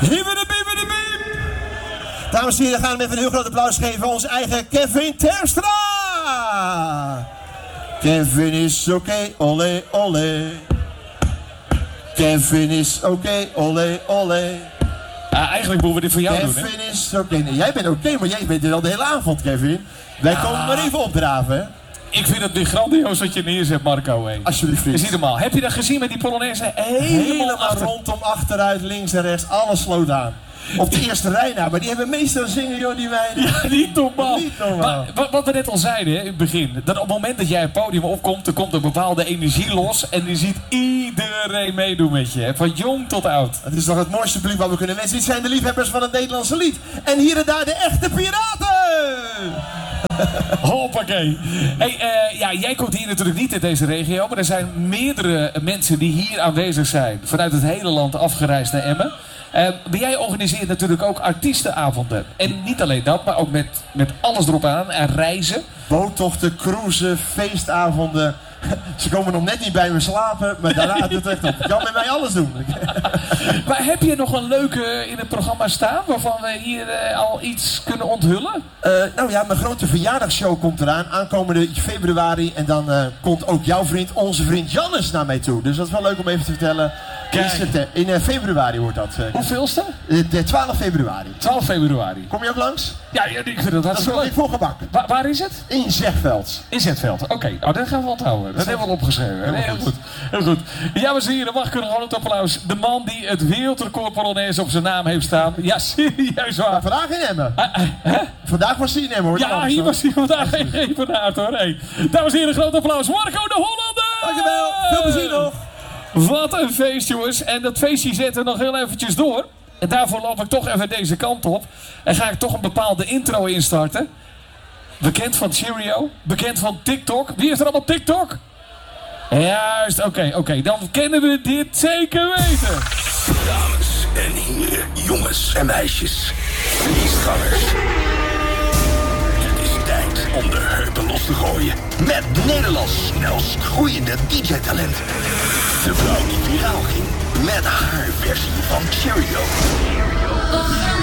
Dames en heren, gaan we even een heel groot applaus geven aan onze eigen Kevin Terstra. Kevin is oké, olé, olé. Kevin is oké, olé, olé. Eigenlijk moeten we dit voor jou doen, hè? Kevin is oké. Nee, jij bent oké, maar jij bent er al de hele avond, Kevin. Wij komen maar even opdraven, hè. Ik vind het weer grandioos wat je neerzet, Marco. Hé. Alsjeblieft. Is niet normaal. Heb je dat gezien met die Polonaise? Helemaal rondom, achteruit, links en rechts. Alles sloot aan. Op de eerste rij na, maar die hebben meestal zingen, joh, die meiden. Ja, niet normaal. Niet normaal. Maar wat we net al zeiden, hè, in het begin. Dat op het moment dat jij het podium opkomt, er komt een bepaalde energie los. En je ziet iedereen meedoen met je. Hè, van jong tot oud. Het is toch het mooiste publiek wat we kunnen wensen. Dit zijn de liefhebbers van het Nederlandse lied. En hier en daar de echte piraten. Hoppakee. Hey, jij komt hier natuurlijk niet uit deze regio. Maar er zijn meerdere mensen die hier aanwezig zijn. Vanuit het hele land afgereisd naar Emmen. Maar jij organiseert natuurlijk ook artiestenavonden. En niet alleen dat, maar ook met alles erop aan. En reizen. Boottochten, cruisen, feestavonden. Ze komen nog net niet bij me slapen, maar daarna doet het echt op. Je kan met mij alles doen. Maar heb je nog een leuke in het programma staan waarvan we hier al iets kunnen onthullen? Nou ja, mijn grote verjaardagsshow komt eraan. Aankomende februari. En dan komt ook jouw vriend, onze vriend Jannes, naar mij toe. Dus dat is wel leuk om even te vertellen. In februari wordt dat. Hoeveelste? De 12 februari. 12 februari. Kom je ook langs? Ja, ik vind dat hartstikke leuk. Voor gebakken. Waar is het? In Zegveld. In Zetveld. Oké, dat gaan we onthouden. Dat hebben we al opgeschreven. Heel goed. Heel goed. Ja, we zien, mag ik een groot applaus. De man die het wereldrecord Polonaise op zijn naam heeft staan. Ja, serieus waar. Vandaag in Emmen. Vandaag was hij in Emmen, hoor. Ja, hier was hij vandaag geen vanuit, hoor. Hey. Dames en heren, een groot applaus. Marco de Hollander! Dankjewel. Veel plezier nog. Wat een feest, jongens. En dat feestje zetten we nog heel eventjes door. En daarvoor loop ik toch even deze kant op. En ga ik toch een bepaalde intro instarten. Bekend van Cheerio. Bekend van TikTok. Wie heeft er allemaal TikTok? Juist, oké. Dan kennen we dit zeker weten. Dames en heren, jongens en meisjes. Feestgangers. Het is tijd om de heupen los te gooien. Met Nederlands snelst groeiende DJ-talent. De vrouw die viraal ging met haar versie van Cheerio.